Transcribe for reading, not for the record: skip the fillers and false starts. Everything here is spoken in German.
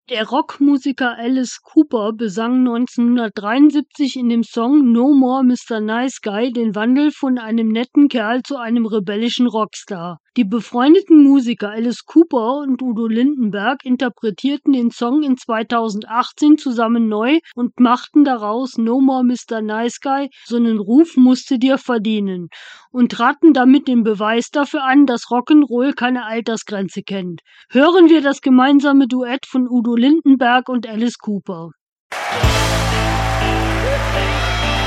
Der Rockmusiker Alice Cooper besang 1973 in dem Song "No More Mr. Nice Guy" den Wandel von einem netten Kerl zu einem rebellischen Rockstar. Die befreundeten Musiker Alice Cooper und Udo Lindenberg interpretierten den Song in 2018 zusammen neu und machten daraus "No More Mr. Nice Guy, so 'nen Ruf musst du dir verdienen" und traten damit den Beweis dafür an, dass Rock'n'Roll keine Altersgrenze kennt. Hören wir das gemeinsame Duett von Udo Lindenberg und Alice Cooper.